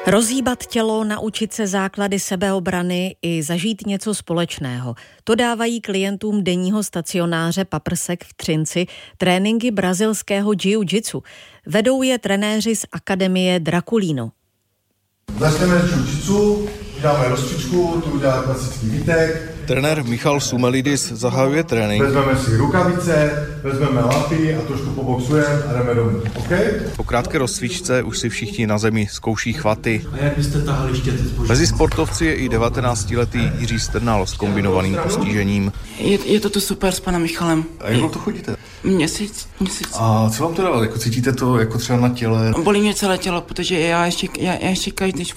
Rozhýbat tělo, naučit se základy sebeobrany i zažít něco společného. To dávají klientům denního stacionáře Paprsek v Třinci tréninky brazilského jiu-jitsu. Vedou je trenéři z akademie Draculino. Začneme jiu-jitsu, uděláme rozcvičku, tu udělá klasický výtek. Trenér Michal Sumelidis zahajuje trénink. Vezmeme si rukavice, vezmeme lapy a trošku poboxujeme a jdeme domů. Okay? Po krátké rozcvičce už si všichni na zemi zkouší chvaty. A jak byste tahali štěty zboží? Mezi sportovci je i 19-letý Jiří Strnal s kombinovaným postižením. Je to tu super s panem Michalem. A jak to chodíte? Měsíc. A co vám to dá? Jako cítíte to jako třeba na těle? Bolí mě celé tělo, protože já ještě každý